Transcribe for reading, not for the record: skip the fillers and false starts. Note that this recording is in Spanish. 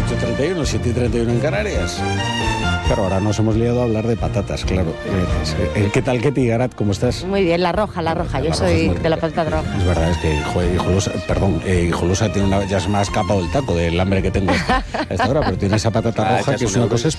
8:31, 7:31 en Canarias. Pero ahora nos hemos liado a hablar de patatas, claro. ¿Qué tal, Ketty Garat? ¿Cómo estás? Muy bien, la roja. Yo soy de la patata roja. Es verdad, es que Hijolosa tiene ya se me ha escapado el taco del hambre que tengo a esta hora, pero tiene esa patata roja que es una cosa